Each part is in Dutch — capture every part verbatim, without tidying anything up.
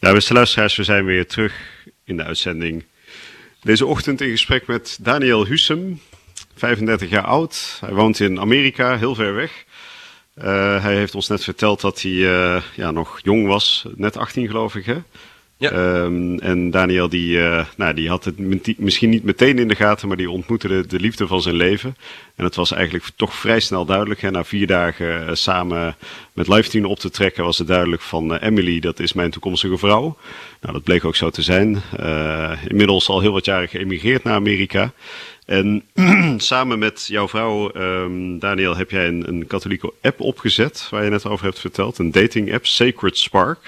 Ja, beste luisteraars, we zijn weer terug in de uitzending. Deze ochtend in gesprek met Daniel Hussem, vijfendertig jaar oud. Hij woont in Amerika, heel ver weg. Uh, hij heeft ons net verteld dat hij uh, ja, nog jong was, net achttien geloof ik, hè? Ja. Um, en Daniel die, uh, nou, die had het misschien niet meteen in de gaten, maar die ontmoette de, de liefde van zijn leven. En het was eigenlijk toch vrij snel duidelijk. Hè? Na vier dagen uh, samen met Live op te trekken was het duidelijk van uh, Emily, dat is mijn toekomstige vrouw. Nou, dat bleek ook zo te zijn. Uh, inmiddels al heel wat jaren geëmigreerd naar Amerika. En samen met jouw vrouw, um, Daniel, heb jij een, een katholieke app opgezet, waar je net over hebt verteld. Een dating app, Sacred Spark.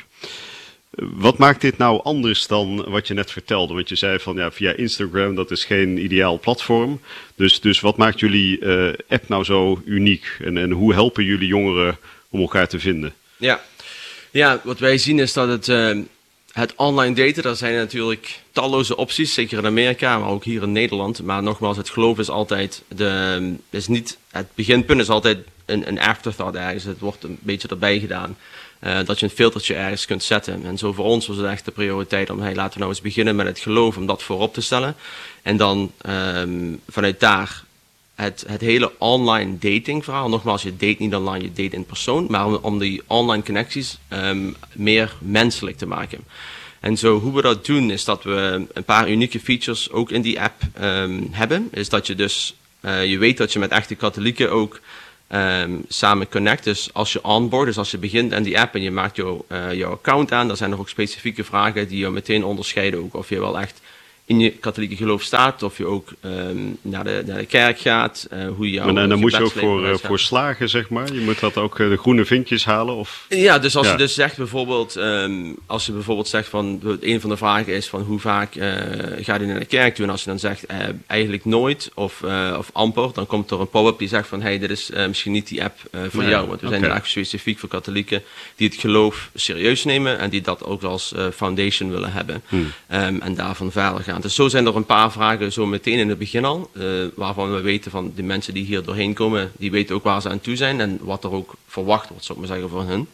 Wat maakt dit nou anders dan wat je net vertelde? Want je zei van ja, via Instagram, dat is geen ideaal platform. Dus, dus wat maakt jullie uh, app nou zo uniek? En, en hoe helpen jullie jongeren om elkaar te vinden? Ja, ja wat wij zien is dat het, uh, het online daten, daar zijn natuurlijk talloze opties. Zeker in Amerika, maar ook hier in Nederland. Maar nogmaals, het geloof is altijd, de, is niet, het beginpunt is altijd een, een afterthought ergens. Het wordt een beetje erbij gedaan. Uh, dat je een filtertje ergens kunt zetten. En zo voor ons was het echt de prioriteit om, hey, laten we nou eens beginnen met het geloof, om dat voorop te stellen. En dan um, vanuit daar het, het hele online dating verhaal. Nogmaals, je date niet online, je date in persoon. Maar om, om die online connecties um, meer menselijk te maken. En zo hoe we dat doen is dat we een paar unieke features ook in die app um, hebben. Is dat je dus, uh, je weet dat je met echte katholieken ook Um, samen connect. Dus als je onboard, dus als je begint aan die app en je maakt jou, uh, jouw account aan, dan zijn er ook specifieke vragen die je meteen onderscheiden. Ook of je wel echt in je katholieke geloof staat, of je ook um, naar, de, naar de kerk gaat, uh, hoe je jouw En dan moet je ook voor, uh, voor slagen, zeg maar. Je moet dat ook uh, de groene vinkjes halen? Of? Ja, dus als ja. je dus zegt bijvoorbeeld, um, als je bijvoorbeeld zegt van, een van de vragen is van hoe vaak uh, ga je naar de kerk toe? En als je dan zegt, uh, eigenlijk nooit, of, uh, of amper, dan komt er een pop-up die zegt van, hey, dit is uh, misschien niet die app uh, voor nee, jou. Want we okay. zijn echt specifiek voor katholieken die het geloof serieus nemen en die dat ook als uh, foundation willen hebben. Hmm. Um, en daarvan verder gaan. Dus zo zijn er een paar vragen zo meteen in het begin al, uh, waarvan we weten van de mensen die hier doorheen komen, die weten ook waar ze aan toe zijn en wat er ook verwacht wordt, zou ik maar zeggen, van hun.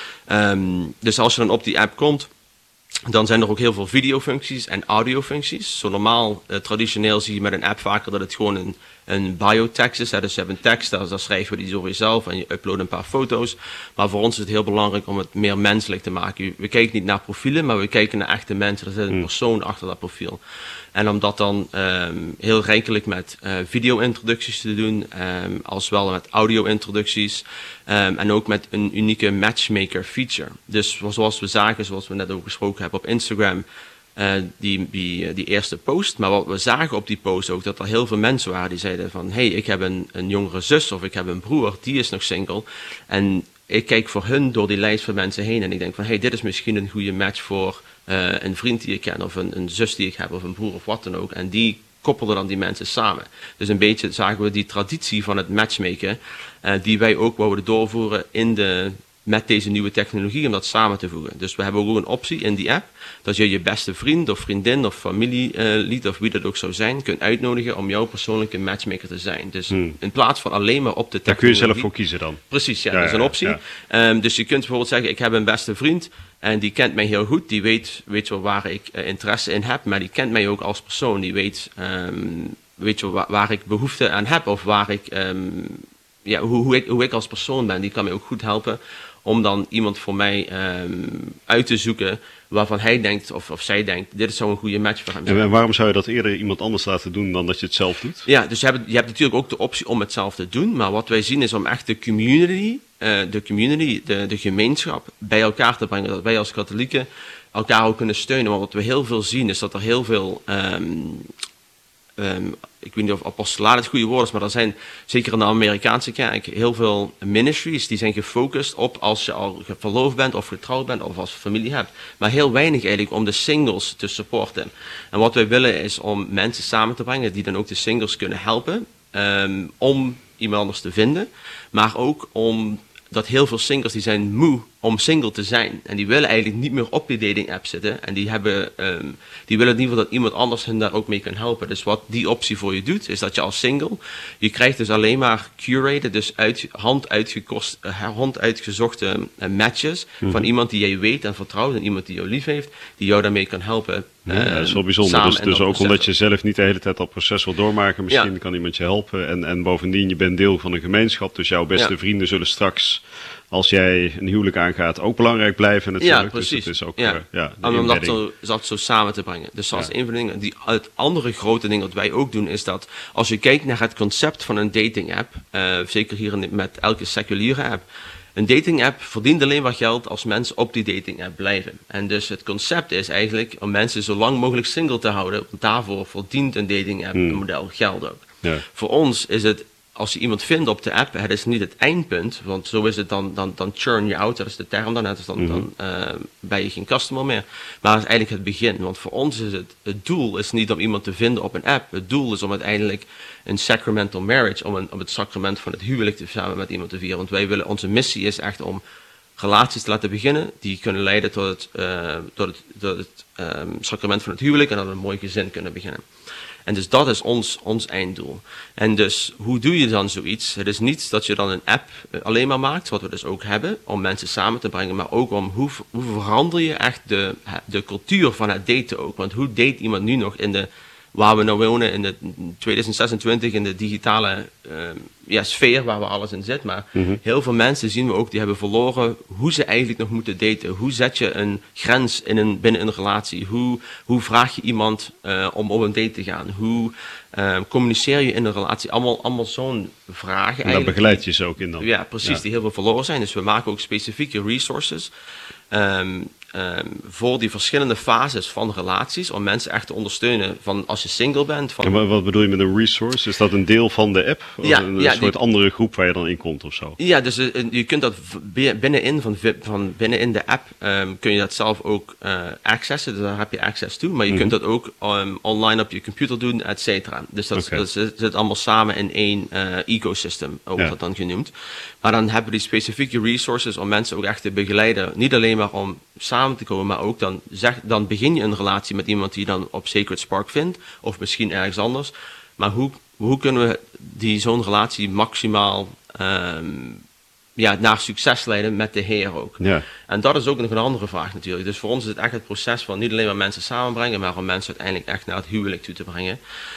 Um, dus als je dan op die app komt, dan zijn er ook heel veel videofuncties en audiofuncties. Zo normaal, uh, traditioneel zie je met een app vaker dat het gewoon een, een biotekst is. Hè? Dus je hebt een tekst, daar, daar schrijven we die over jezelf en je uploadt een paar foto's. Maar voor ons is het heel belangrijk om het meer menselijk te maken. We kijken niet naar profielen, maar we kijken naar echte mensen. Er zit een persoon achter dat profiel. En om dat dan um, heel rijkelijk met uh, video-introducties te doen, um, als wel met audio-introducties. Um, en ook met een unieke matchmaker feature. Dus zoals we zagen, zoals we net ook gesproken hebben op Instagram, uh, die, die, die eerste post. Maar wat we zagen op die post ook, dat er heel veel mensen waren die zeiden van, hey, ik heb een, een jongere zus of ik heb een broer, die is nog single. En ik kijk voor hun door die lijst van mensen heen en ik denk van, hey, dit is misschien een goede match voor uh, een vriend die ik ken of een, een zus die ik heb of een broer of wat dan ook. En die koppelden dan die mensen samen. Dus een beetje zagen we die traditie van het matchmaken, uh, die wij ook wouden doorvoeren in de, met deze nieuwe technologie, om dat samen te voegen. Dus we hebben ook een optie in die app, dat je je beste vriend of vriendin of familielid uh, of wie dat ook zou zijn, kunt uitnodigen om jouw persoonlijke matchmaker te zijn. Dus hmm. in plaats van alleen maar op de technologie. Daar kun je zelf voor kiezen dan? Precies, ja, ja dat is een optie. Ja, ja. Um, dus je kunt bijvoorbeeld zeggen, ik heb een beste vriend en die kent mij heel goed, die weet, weet wel waar ik uh, interesse in heb, maar die kent mij ook als persoon, die weet, um, weet je, waar, waar ik behoefte aan heb of waar ik, um, ja, hoe, hoe, ik, hoe ik als persoon ben, die kan mij ook goed helpen om dan iemand voor mij um, uit te zoeken waarvan hij denkt of, of zij denkt, dit is zo'n goede match voor hem. En waarom zou je dat eerder iemand anders laten doen dan dat je het zelf doet? Ja, dus je hebt, je hebt natuurlijk ook de optie om het zelf te doen, maar wat wij zien is om echt de community, uh, de community, de, de gemeenschap bij elkaar te brengen. Dat wij als katholieken elkaar ook kunnen steunen. Want wat we heel veel zien is dat er heel veel Um, Um, ik weet niet of apostolaat het goede woord is, maar er zijn zeker in de Amerikaanse kerk heel veel ministries die zijn gefocust op als je al verloofd bent of getrouwd bent of als familie hebt. Maar heel weinig eigenlijk om de singles te supporten. En wat wij willen is om mensen samen te brengen die dan ook de singles kunnen helpen um, om iemand anders te vinden. Maar ook om dat heel veel singles die zijn moe om single te zijn. En die willen eigenlijk niet meer op die dating app zitten. En die, hebben, um, die willen in ieder geval dat iemand anders hen daar ook mee kan helpen. Dus wat die optie voor je doet, is dat je als single, je krijgt dus alleen maar curated, dus uit, hand, uitgekost, uh, hand uitgezochte uh, matches mm-hmm. van iemand die jij weet en vertrouwt en iemand die jou lief heeft, die jou daarmee kan helpen. Ja, uh, dat is wel bijzonder. Dus, dus ook omdat je zelf niet de hele tijd dat proces wil doormaken, misschien ja. kan iemand je helpen. En, en bovendien, je bent deel van een gemeenschap, dus jouw beste ja. vrienden zullen straks, als jij een huwelijk aangaat, ook belangrijk blijven natuurlijk. Ja, precies. Dus dat is ook, ja. Uh, ja, en om dat zo, dat zo samen te brengen. Dus dat is ja. een van de dingen. Die, het andere grote ding dat wij ook doen, is dat als je kijkt naar het concept van een dating app, uh, zeker hier in, met elke seculiere app, een dating app verdient alleen maar geld als mensen op die dating app blijven. En dus het concept is eigenlijk om mensen zo lang mogelijk single te houden. Want daarvoor verdient een dating app hmm. model geld ook. Ja. Voor ons is het, als je iemand vindt op de app, het is niet het eindpunt. Want zo is het dan, dan, dan churn je out, dat is de term dan. Dus dan, mm-hmm. dan uh, ben je geen customer meer. Maar het is eigenlijk het begin. Want voor ons is het, het doel is niet om iemand te vinden op een app. Het doel is om uiteindelijk een sacramental marriage, om, een, om het sacrament van het huwelijk te samen met iemand te vieren. Want wij willen, onze missie is echt om relaties te laten beginnen, die kunnen leiden tot het, uh, tot het, tot het um, sacrament van het huwelijk en dat we een mooi gezin kunnen beginnen. En dus dat is ons, ons einddoel. En dus hoe doe je dan zoiets? Het is niet dat je dan een app alleen maar maakt, wat we dus ook hebben, om mensen samen te brengen, maar ook om hoe, hoe verander je echt de, de cultuur van het daten ook. Want hoe date iemand nu nog in de, waar we nou wonen, in de tweeduizend zesentwintig, in de digitale uh, ja, sfeer waar we alles in zit. Maar mm-hmm. heel veel mensen zien we ook, die hebben verloren hoe ze eigenlijk nog moeten daten. Hoe zet je een grens in een, binnen een relatie? Hoe, hoe vraag je iemand uh, om op een date te gaan? Hoe uh, communiceer je in een relatie? Allemaal, allemaal zo'n vragen. En daar begeleid je ze ook in dan. Ja, precies, ja. Die heel veel verloren zijn. Dus we maken ook specifieke resources Um, um, voor die verschillende fases van relaties, om mensen echt te ondersteunen van als je single bent. Van... En wat bedoel je met een resource? Is dat een deel van de app? Of ja, een ja, soort die... andere groep waar je dan in komt of zo? Ja, dus uh, je kunt dat binnenin, van, van binnenin de app um, kun je dat zelf ook uh, accessen, dus daar heb je access toe, maar je mm-hmm. kunt dat ook um, online op je computer doen, et cetera. Dus dat, okay. dat zit, zit allemaal samen in één uh, ecosystem, wordt ja. dat dan genoemd. Maar dan hebben we die specifieke resources om mensen ook echt te begeleiden, niet alleen maar om samen te komen, maar ook dan, zeg, dan begin je een relatie met iemand die je dan op Sacred Spark vindt, of misschien ergens anders. Maar hoe, hoe kunnen we die, zo'n relatie maximaal um, ja, naar succes leiden met de Heer ook? Ja. En dat is ook nog een andere vraag natuurlijk. Dus voor ons is het echt het proces van niet alleen maar mensen samenbrengen, maar om mensen uiteindelijk echt naar het huwelijk toe te brengen.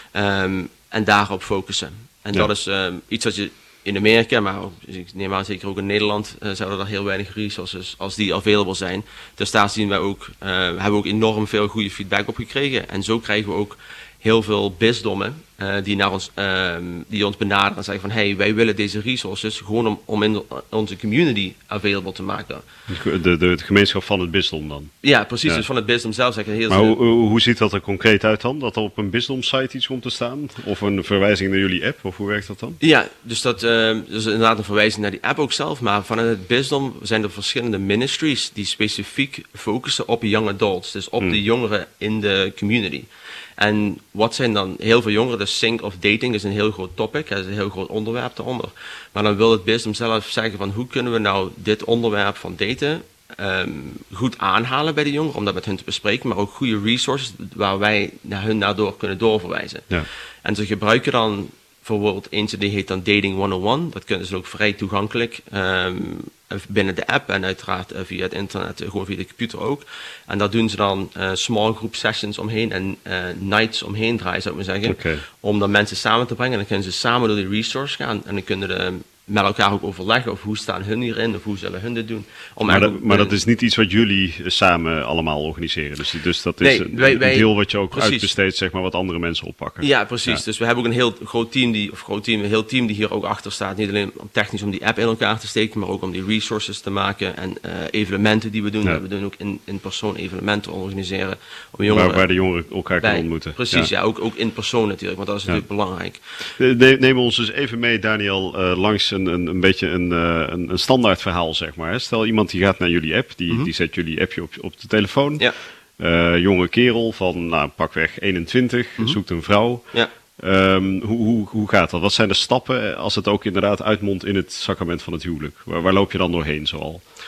Um, en daarop focussen. En ja. dat is um, iets wat je in Amerika, maar ook, ik neem aan zeker ook in Nederland, uh, zouden er heel weinig resources als die available zijn. Dus daar zien wij ook, uh, hebben we ook enorm veel goede feedback op gekregen. En zo krijgen we ook heel veel bisdommen uh, die, naar ons, uh, die ons benaderen en zeggen van hey, wij willen deze resources gewoon om, om in onze community available te maken. De, de, de gemeenschap van het bisdom dan? Ja, precies. Ja. Dus van het bisdom zelf zeggen heel Maar hoe, hoe ziet dat er concreet uit dan? Dat er op een bisdomsite iets komt te staan? Of een verwijzing naar jullie app? Of hoe werkt dat dan? Ja, dus dat uh, dus inderdaad een verwijzing naar die app ook zelf. Maar vanuit het bisdom zijn er verschillende ministries die specifiek focussen op young adults. Dus op hmm. de jongeren in de community. En wat zijn dan heel veel jongeren, dus sync of dating is een heel groot topic, dat is een heel groot onderwerp daaronder. Maar dan wil het bisdom zelf zeggen van hoe kunnen we nou dit onderwerp van daten um, goed aanhalen bij de jongeren, om dat met hun te bespreken, maar ook goede resources waar wij naar hun daardoor kunnen doorverwijzen. Ja. En ze gebruiken dan bijvoorbeeld eentje die heet dan Dating honderdéén, dat kunnen ze ook vrij toegankelijk um, binnen de app en uiteraard uh, via het internet, uh, gewoon via de computer ook. En daar doen ze dan uh, small group sessions omheen en uh, nights omheen draaien, zou ik maar zeggen. Okay. Om dan mensen samen te brengen. En dan kunnen ze samen door die resource gaan. En dan kunnen de, met elkaar ook overleggen of hoe staan hun hierin of hoe zullen hun dit doen. Om maar dat, maar dat is niet iets wat jullie samen allemaal organiseren. Dus, dus dat is nee, een, wij, wij, een deel wat je ook precies. uitbesteedt, zeg maar, wat andere mensen oppakken. Ja, precies. Ja. Dus we hebben ook een heel groot team, die, of groot team, een heel team die hier ook achter staat. Niet alleen technisch om die app in elkaar te steken, maar ook om die resources te maken en uh, evenementen die we doen. Ja. We doen ook in, in persoon evenementen organiseren. Om jongeren, waar, waar de jongeren elkaar bij, kunnen ontmoeten. Precies, ja, ja ook, ook in persoon natuurlijk, want dat is ja. natuurlijk belangrijk. Ne- neem ons dus even mee, Daniel, uh, langs een, een, een beetje een, uh, een, een standaard verhaal, zeg maar. Stel iemand die gaat naar jullie app, die, mm-hmm. die zet jullie appje op, op de telefoon. Ja. Uh, jonge kerel van nou, pakweg eenentwintig, mm-hmm. zoekt een vrouw. Ja. Um, hoe, hoe, hoe gaat dat? Wat zijn de stappen als het ook inderdaad uitmondt in het sacrament van het huwelijk? Waar, waar loop je dan doorheen zoal?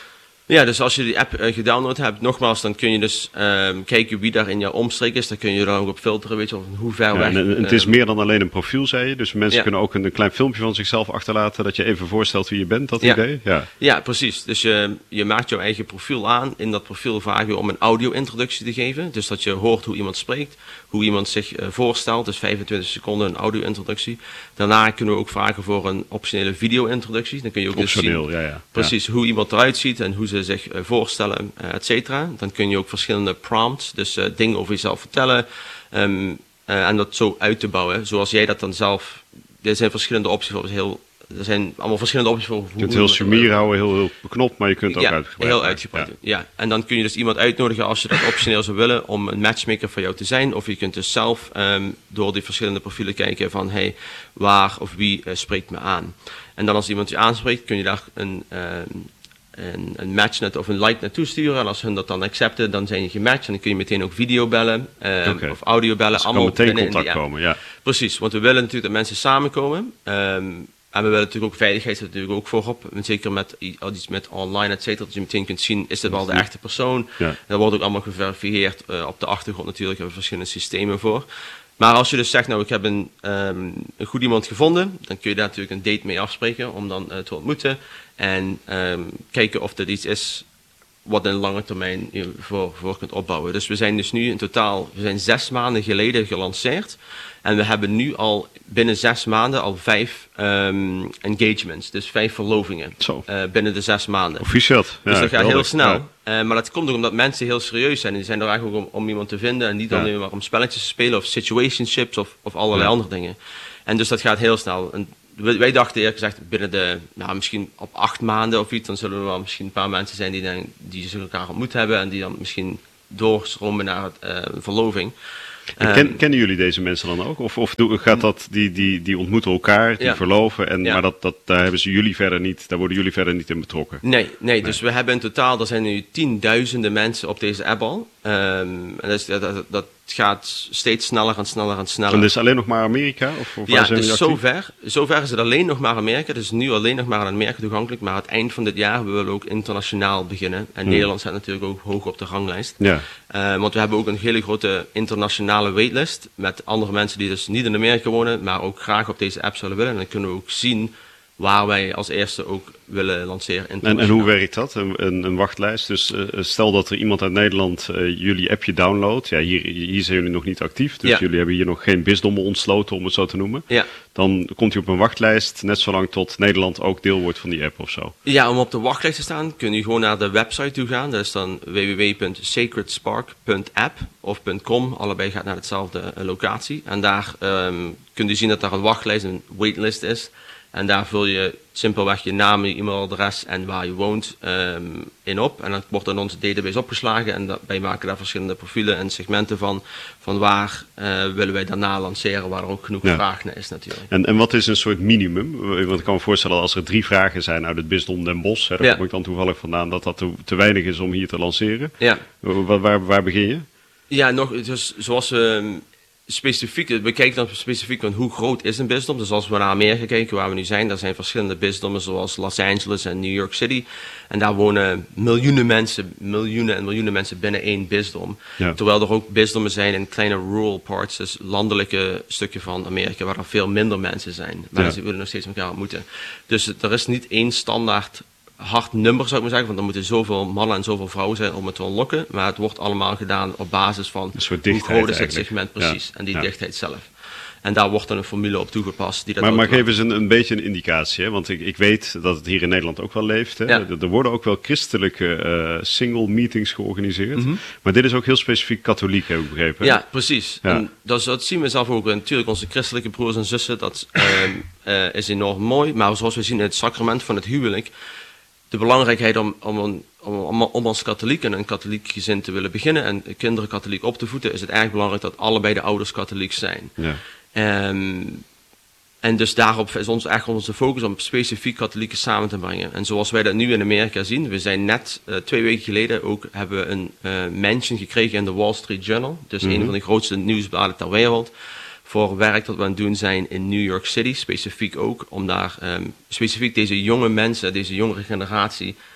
Ja, dus als je die app uh, gedownload hebt, nogmaals, dan kun je dus uh, kijken wie daar in jouw omstreek is. Dan kun je dan ook op filteren, weet je, of hoe ver ja, weg. En, en het is uh, meer dan alleen een profiel, zei je. Dus mensen ja. kunnen ook een, een klein filmpje van zichzelf achterlaten, dat je even voorstelt wie je bent, dat ja. idee? Ja. ja, precies. Dus je, je maakt jouw eigen profiel aan. In dat profiel vraag je om een audio-introductie te geven. Dus dat je hoort hoe iemand spreekt, hoe iemand zich uh, voorstelt. Dus vijfentwintig seconden een audio-introductie. Daarna kunnen we ook vragen voor een optionele video-introductie. Dan kun je ook Optioneel, dus zien, ja, ja. precies, ja. hoe iemand eruit ziet en hoe ze zich uh, voorstellen, uh, et cetera. Dan kun je ook verschillende prompts, dus uh, dingen over jezelf vertellen. Um, uh, en dat zo uit te bouwen, zoals jij dat dan zelf... Er zijn verschillende opties voor, heel... Er zijn allemaal verschillende opties voor... Je kunt heel sumier houden, heel, heel beknopt, maar je kunt ook ja, uitgebreid. heel uitgebreid ja. ja. En dan kun je dus iemand uitnodigen als je dat optioneel zou willen om een matchmaker voor jou te zijn. Of je kunt dus zelf um, door die verschillende profielen kijken van hey, waar of wie uh, spreekt me aan. En dan als iemand je aanspreekt kun je daar een, um, een, een matchnet of een like naartoe sturen. En als hun dat dan accepten, dan zijn je gematcht. En dan kun je meteen ook video bellen um, okay. of audio bellen. Dus er kan meteen contact komen, ja. Precies, want we willen natuurlijk dat mensen samenkomen. Um, En we willen natuurlijk ook veiligheid staat natuurlijk ook voorop. Zeker met iets met online, et cetera. Dat je meteen kunt zien, is dit wel de echte persoon? Ja. En dat wordt ook allemaal geverifieerd uh, op de achtergrond natuurlijk. Daar hebben we verschillende systemen voor. Maar als je dus zegt, nou ik heb een, um, een goed iemand gevonden. Dan kun je daar natuurlijk een date mee afspreken om dan uh, te ontmoeten. En um, kijken of dit iets is wat in lange termijn je voor, voor kunt opbouwen. Dus we zijn dus nu in totaal, we zijn zes maanden geleden gelanceerd. En we hebben nu al binnen zes maanden al vijf um, engagements, dus vijf verlovingen uh, binnen de zes maanden. Officieel. Dus ja, dat gaat heel snel. Ja. Uh, maar dat komt ook omdat mensen heel serieus zijn. Die zijn er eigenlijk ook om, om iemand te vinden en niet ja. alleen maar om spelletjes te spelen of situationships of, of allerlei ja. andere dingen. En dus dat gaat heel snel. En wij dachten eerlijk gezegd binnen de, nou, misschien op acht maanden of iets, dan zullen er wel misschien een paar mensen zijn die, dan, die ze elkaar ontmoet hebben en die dan misschien doorstromen naar het, uh, een verloving. En ken, kennen jullie deze mensen dan ook? Of, of gaat dat, die, die, die ontmoeten elkaar, die ja. verloven, en, ja. maar dat, dat, daar, hebben ze jullie verder niet, daar worden jullie verder niet in betrokken? Nee, nee, nee. Dus we hebben in totaal, er zijn nu tienduizenden mensen op deze app al. Um, en dat, dat, dat gaat steeds sneller en sneller en sneller. En dat is alleen nog maar Amerika? Of, of ja, dus zover, zover is het alleen nog maar Amerika. Dus nu alleen nog maar aan Amerika toegankelijk. Maar aan het eind van dit jaar willen we ook internationaal beginnen. En hmm. Nederland staat natuurlijk ook hoog op de ranglijst. Ja. Uh, want we hebben ook een hele grote internationale waitlist. Met andere mensen die dus niet in Amerika wonen, maar ook graag op deze app zullen willen. En dan kunnen we ook zien waar wij als eerste ook willen lanceren. En, en hoe werkt dat, een, een, een wachtlijst? Dus uh, stel dat er iemand uit Nederland uh, jullie appje downloadt. Ja, hier, hier zijn jullie nog niet actief, dus ja. jullie hebben hier nog geen bisdommen ontsloten, om het zo te noemen. Ja. Dan komt hij op een wachtlijst, net zolang tot Nederland ook deel wordt van die app of zo. Ja, om op de wachtlijst te staan kun je gewoon naar de website toe gaan. Dat is dan w w w punt sacred spark punt app of .com. Allebei gaat naar dezelfde uh, locatie. En daar um, kun je zien dat daar een wachtlijst, een waitlist is. En daar vul je simpelweg je naam, je e-mailadres en waar je woont um, in op. En dat wordt in onze database opgeslagen. En dat, wij maken daar verschillende profielen en segmenten van. Van waar uh, willen wij daarna lanceren, waar er ook genoeg ja. vraag naar is natuurlijk. En, en wat is een soort minimum? Want ik kan me voorstellen als er drie vragen zijn uit het bisdom Den Bosch. Hè, daar ja. kom ik dan toevallig vandaan dat dat te, te weinig is om hier te lanceren. Ja. Waar, waar, waar begin je? Ja, nog, dus zoals we... Um, Specifiek, we kijken dan specifiek van hoe groot is een bisdom. Dus als we naar Amerika kijken, waar we nu zijn, daar zijn verschillende bisdommen zoals Los Angeles en New York City. En daar wonen miljoenen mensen, miljoenen en miljoenen mensen binnen één bisdom. Ja. Terwijl er ook bisdommen zijn in kleine rural parts, dus landelijke stukken van Amerika, waar er veel minder mensen zijn. Maar ja. ze willen nog steeds elkaar ontmoeten. Dus er is niet één standaard hard nummer, zou ik maar zeggen, want er moeten zoveel mannen en zoveel vrouwen zijn om het te unlocken. Maar het wordt allemaal gedaan op basis van hoe groot is het segment precies. Ja. En die ja. dichtheid zelf. En daar wordt dan een formule op toegepast. Die dat maar maar geef eens een, een beetje een indicatie. Hè? Want ik, ik weet dat het hier in Nederland ook wel leeft. Hè? Ja. Er worden ook wel christelijke uh, single meetings georganiseerd. Mm-hmm. Maar dit is ook heel specifiek katholiek, heb ik begrepen. Ja, precies. Ja. En dat, dat zien we zelf ook. En natuurlijk onze christelijke broers en zussen, dat uh, uh, is enorm mooi. Maar zoals we zien in het sacrament van het huwelijk, de belangrijkheid om, om, om, om als katholiek en een katholiek gezin te willen beginnen en kinderen katholiek op te voeden, is het erg belangrijk dat allebei de ouders katholiek zijn. Ja. Um, en dus daarop is ons echt onze focus om specifiek katholieken samen te brengen. En zoals wij dat nu in Amerika zien, we zijn net uh, twee weken geleden ook hebben we een uh, mention gekregen in de Wall Street Journal, dus mm-hmm. een van de grootste nieuwsbladen ter wereld, voor werk dat we aan het doen zijn in New York City, specifiek ook, om daar um, specifiek deze jonge mensen, deze jongere generatie,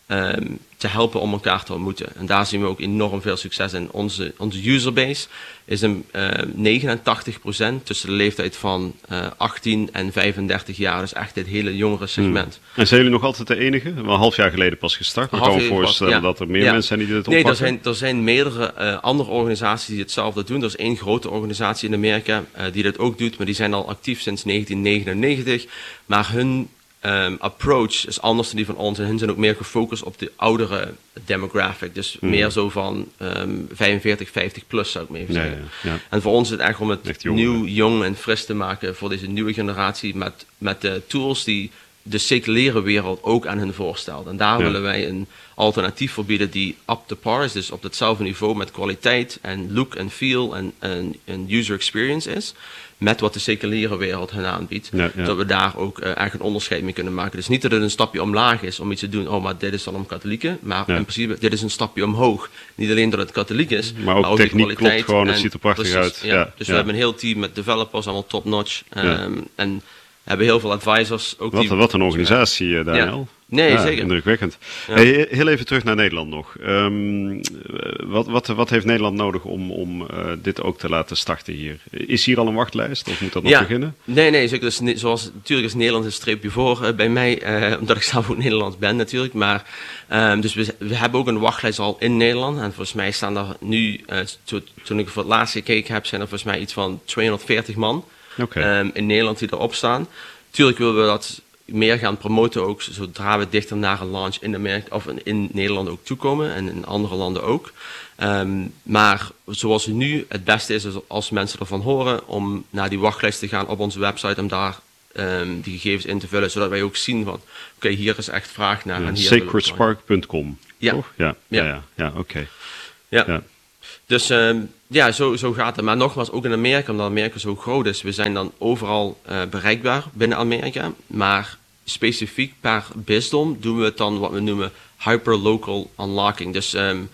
um, te helpen om elkaar te ontmoeten. En daar zien we ook enorm veel succes in. Onze, onze userbase is een uh, negenentachtig procent tussen de leeftijd van uh, achttien en vijfendertig jaar. Dus echt dit hele jongere segment. Hmm. En zijn jullie nog altijd de enige? Wel een half jaar geleden pas gestart. Ik kan me voorstellen ja. dat er meer ja. mensen zijn die dit oppakken. Nee, er zijn, er zijn meerdere uh, andere organisaties die hetzelfde doen. Er is één grote organisatie in Amerika uh, die dit ook doet. Maar die zijn al actief sinds negentien negenennegentig. Maar hun Um, approach is anders dan die van ons en hun zijn ook meer gefocust op de oudere demographic, dus mm. meer zo van um, vijfenveertig, vijftig plus zou ik maar even ja, zeggen. Ja, ja. En voor ons is het echt om het nieuw, jong en fris te maken voor deze nieuwe generatie met, met de tools die de seculiere wereld ook aan hun voorstelt. En daar ja. willen wij een alternatief voor bieden die up to par is, dus op hetzelfde niveau met kwaliteit en look en feel en, en, en user experience is, met wat de seculiere wereld hun aanbiedt. Ja, ja. Dat we daar ook uh, echt een onderscheid mee kunnen maken. Dus niet dat het een stapje omlaag is om iets te doen, oh maar dit is dan om katholieken, maar ja. in principe dit is een stapje omhoog. Niet alleen dat het katholiek is, maar ook, maar ook techniek klopt gewoon, en, het ziet er prachtig precies, uit. Ja. Ja. Dus ja. we hebben een heel team met developers, allemaal top notch. Um, ja. En hebben heel veel advisors. Ook wat, die, wat een organisatie, uh, Daniel. Ja. Nee, ja, zeker. Indrukwekkend. Ja. Hey, heel even terug naar Nederland nog. Um, wat, wat, wat heeft Nederland nodig om, om uh, dit ook te laten starten hier? Is hier al een wachtlijst of moet dat nog ja. beginnen? Nee, nee. Zeker. Dus, zoals, natuurlijk is Nederland een streepje voor uh, bij mij, uh, omdat ik zelf ook Nederlands ben natuurlijk. Maar, um, dus we, we hebben ook een wachtlijst al in Nederland. En volgens mij staan er nu, uh, to, toen ik voor het laatst gekeken heb, zijn er volgens mij iets van tweehonderdveertig man okay. um, in Nederland die erop staan. Tuurlijk willen we dat meer gaan promoten ook, zodra we dichter naar een launch in Amerika of in Nederland ook toekomen en in andere landen ook. Um, maar zoals het nu het beste is, is als mensen ervan horen om naar die wachtlijst te gaan op onze website om daar um, die gegevens in te vullen, zodat wij ook zien van, oké, okay, hier is echt vraag naar. Ja, sacred spark punt com. Ja. Toch? Ja, ja, ja, ja, ja oké. Okay. Ja. ja. Dus um, ja, zo, zo gaat het. Maar nogmaals, ook in Amerika, omdat Amerika zo groot is, we zijn dan overal uh, bereikbaar binnen Amerika. Maar specifiek per bisdom doen we het dan wat we noemen hyperlocal unlocking. Dus um,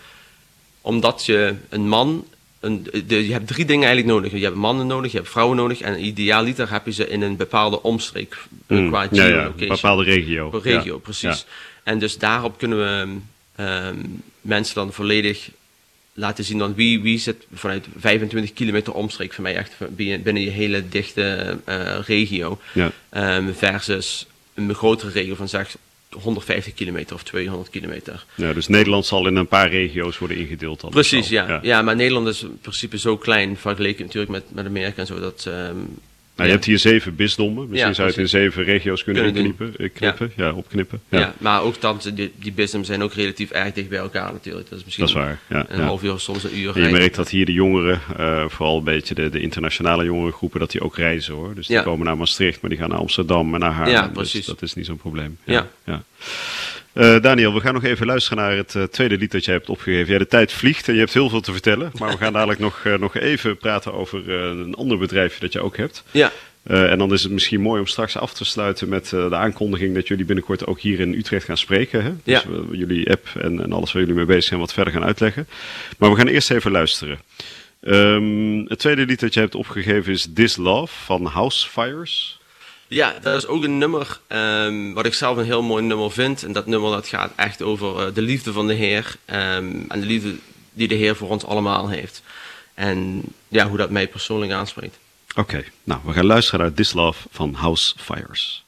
omdat je een man, een, de, je hebt drie dingen eigenlijk nodig. Je hebt mannen nodig, je hebt vrouwen nodig en idealiter heb je ze in een bepaalde omstreek. Mm, qua ja, ja, een bepaalde regio. Een regio, ja, precies. Ja. En dus daarop kunnen we um, mensen dan volledig laten zien dan wie, wie zit vanuit vijfentwintig kilometer omstreek van mij echt binnen je hele dichte uh, regio. Ja. Um, versus een grotere regio van zeg honderdvijftig kilometer of tweehonderd kilometer. Ja, dus Nederland zal in een paar regio's worden ingedeeld. Dan precies, ja. Ja. Ja, maar Nederland is in principe zo klein vergeleken natuurlijk met, met Amerika en zo. Dat, um, nou, je ja. hebt hier zeven bisdommen. Misschien ja, zou je het in zeven regio's kunnen, kunnen inknippen, knippen, ja. ja, opknippen. Ja. Ja, maar ook dan, die, die bisdommen zijn ook relatief erg dicht bij elkaar natuurlijk. Dat is misschien dat is waar, ja, een ja. half uur, soms een uur. En je merkt dat hier de jongeren, uh, vooral een beetje de, de internationale jongerengroepen, dat die ook reizen hoor. Dus die ja. komen naar Maastricht, maar die gaan naar Amsterdam en naar Haarlem. Ja, precies. Dus dat is niet zo'n probleem. Ja. Ja. Ja. Uh, Daniel, we gaan nog even luisteren naar het uh, tweede lied dat jij hebt opgegeven. Ja, de tijd vliegt en je hebt heel veel te vertellen. Maar we gaan dadelijk nog, uh, nog even praten over uh, een ander bedrijfje dat je ook hebt. Ja. Uh, en dan is het misschien mooi om straks af te sluiten met uh, de aankondiging dat jullie binnenkort ook hier in Utrecht gaan spreken. Hè? Dus ja. we, jullie app en, en alles waar jullie mee bezig zijn wat verder gaan uitleggen. Maar we gaan eerst even luisteren. Um, het tweede lied dat je hebt opgegeven is This Love van House Fires. Ja, dat is ook een nummer um, wat ik zelf een heel mooi nummer vind. En dat nummer dat gaat echt over uh, de liefde van de Heer. Um, en de liefde die de Heer voor ons allemaal heeft. En ja, hoe dat mij persoonlijk aanspreekt. Oké, okay, nou we gaan luisteren naar This Love van House Fires.